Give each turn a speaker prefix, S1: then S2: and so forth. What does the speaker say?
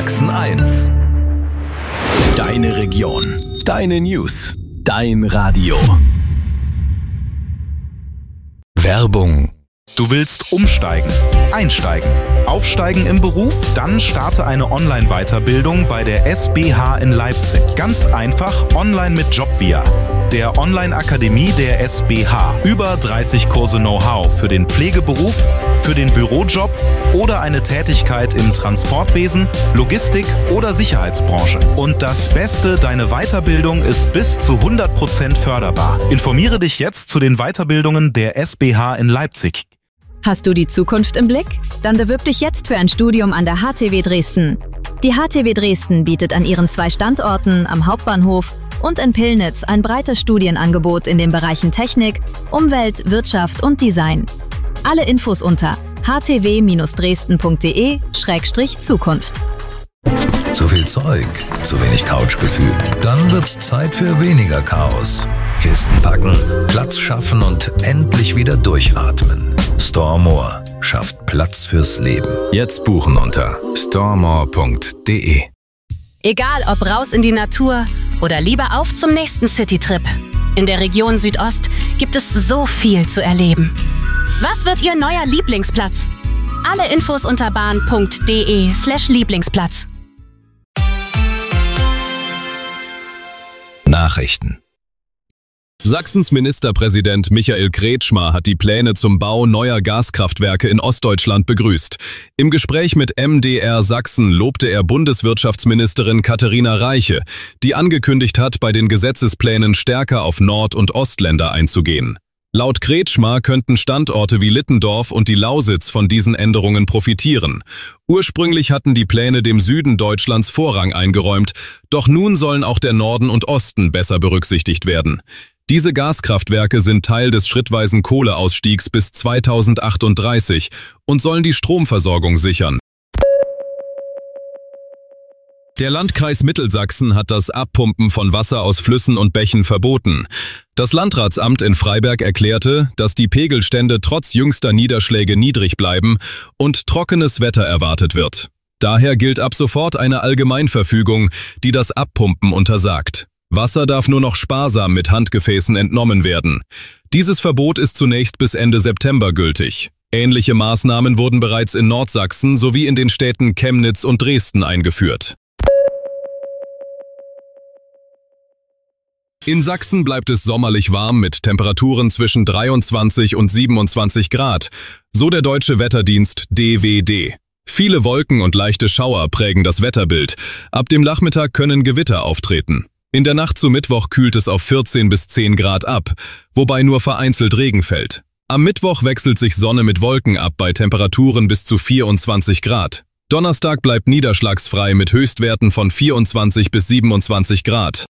S1: Sachsen 1. Deine Region, deine News, dein Radio.
S2: Werbung. Du willst umsteigen, einsteigen, aufsteigen im Beruf? Dann starte eine Online-Weiterbildung bei der SBH in Leipzig. Ganz einfach online mit Jobvia, der Online-Akademie der SBH. Über 30 Kurse Know-how für den Pflegeberuf, für den Bürojob oder eine Tätigkeit im Transportwesen, Logistik oder Sicherheitsbranche. Und das Beste, deine Weiterbildung ist bis zu 100% förderbar. Informiere dich jetzt zu den Weiterbildungen der SBH in Leipzig.
S3: Hast du die Zukunft im Blick? Dann bewirb dich jetzt für ein Studium an der HTW Dresden. Die HTW Dresden bietet an ihren 2 Standorten am Hauptbahnhof und in Pillnitz ein breites Studienangebot in den Bereichen Technik, Umwelt, Wirtschaft und Design. Alle Infos unter htw-dresden.de/Zukunft.
S4: Zu viel Zeug, zu wenig Couchgefühl. Dann wird's Zeit für weniger Chaos. Kisten packen, Platz schaffen und endlich wieder durchatmen. Storemore schafft Platz fürs Leben. Jetzt buchen unter storemore.de.
S5: Egal ob raus in die Natur oder lieber auf zum nächsten Citytrip. In der Region Südost gibt es so viel zu erleben. Was wird Ihr neuer Lieblingsplatz? Alle Infos unter bahn.de/Lieblingsplatz.
S4: Nachrichten.
S6: Sachsens Ministerpräsident Michael Kretschmer hat die Pläne zum Bau neuer Gaskraftwerke in Ostdeutschland begrüßt. Im Gespräch mit MDR Sachsen lobte er Bundeswirtschaftsministerin Katharina Reiche, die angekündigt hat, bei den Gesetzesplänen stärker auf Nord- und Ostländer einzugehen. Laut Kretschmer könnten Standorte wie Littendorf und die Lausitz von diesen Änderungen profitieren. Ursprünglich hatten die Pläne dem Süden Deutschlands Vorrang eingeräumt, doch nun sollen auch der Norden und Osten besser berücksichtigt werden. Diese Gaskraftwerke sind Teil des schrittweisen Kohleausstiegs bis 2038 und sollen die Stromversorgung sichern. Der Landkreis Mittelsachsen hat das Abpumpen von Wasser aus Flüssen und Bächen verboten. Das Landratsamt in Freiberg erklärte, dass die Pegelstände trotz jüngster Niederschläge niedrig bleiben und trockenes Wetter erwartet wird. Daher gilt ab sofort eine Allgemeinverfügung, die das Abpumpen untersagt. Wasser darf nur noch sparsam mit Handgefäßen entnommen werden. Dieses Verbot ist zunächst bis Ende September gültig. Ähnliche Maßnahmen wurden bereits in Nordsachsen sowie in den Städten Chemnitz und Dresden eingeführt. In Sachsen bleibt es sommerlich warm mit Temperaturen zwischen 23 und 27 Grad, so der deutsche Wetterdienst DWD. Viele Wolken und leichte Schauer prägen das Wetterbild. Ab dem Nachmittag können Gewitter auftreten. In der Nacht zu Mittwoch kühlt es auf 14 bis 10 Grad ab, wobei nur vereinzelt Regen fällt. Am Mittwoch wechselt sich Sonne mit Wolken ab bei Temperaturen bis zu 24 Grad. Donnerstag bleibt niederschlagsfrei mit Höchstwerten von 24 bis 27 Grad.